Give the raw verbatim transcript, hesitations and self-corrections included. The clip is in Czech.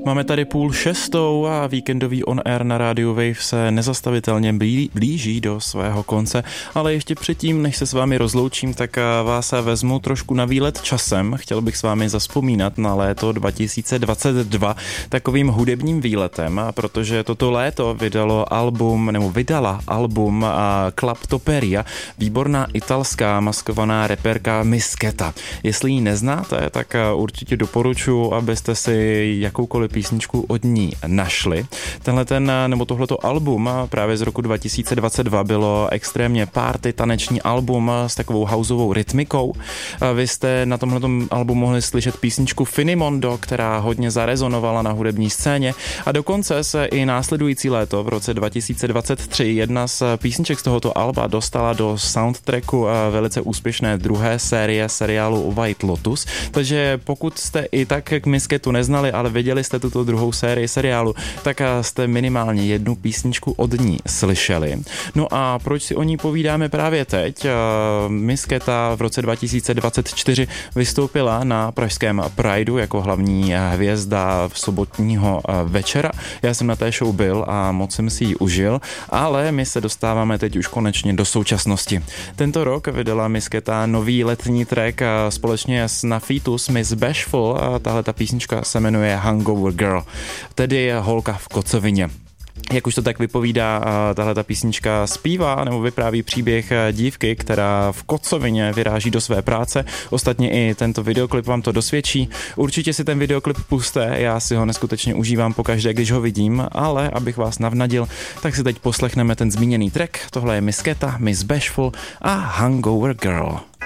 Máme tady půl šestou a víkendový on air na rádiu Wave se nezastavitelně blíží do svého konce, ale ještě předtím, než se s vámi rozloučím, tak vás vezmu trošku na výlet časem. Chtěl bych s vámi zavzpomínat na léto dva tisíce dvacet dva takovým hudebním výletem, protože toto léto vydalo album, nebo vydala album Klaptoperia, výborná italská maskovaná reperka Misketa. Jestli ji neznáte, tak určitě doporučuji, abyste si jakoukoliv písničku od ní našli. Tenhle ten, nebo tohleto album právě z roku dva tisíce dvacet dva bylo extrémně party taneční album s takovou houseovou rytmikou. Vy jste na tomhletom albumu mohli slyšet písničku Finimondo, která hodně zarezonovala na hudební scéně, a dokonce se i následující léto v roce dva tisíce dvacet tři jedna z písniček z tohoto alba dostala do soundtracku velice úspěšné druhé série seriálu White Lotus. Takže pokud jste i tak k Misketu neznali, ale viděli jste tuto druhou sérii seriálu, tak jste minimálně jednu písničku od ní slyšeli. No a proč si o ní povídáme právě teď? Misketa v roce dva tisíce dvacet čtyři vystoupila na pražském Prideu jako hlavní hvězda v sobotního večera. Já jsem na té show byl a moc jsem si ji užil, ale my se dostáváme teď už konečně do současnosti. Tento rok vydala Misketa nový letní track společně s Nafitus Miss Bashful a tahle ta písnička se jmenuje Hangover Girl, tedy holka v kocovině. Jak už to tak vypovídá, tahle ta písnička zpívá nebo vypráví příběh dívky, která v kocovině vyráží do své práce. Ostatně i tento videoklip vám to dosvědčí. Určitě si ten videoklip puste, já si ho neskutečně užívám pokaždé, když ho vidím, ale abych vás navnadil, tak si teď poslechneme ten zmíněný track. Tohle je Misketa, Miss Bashful a Hangover Girl.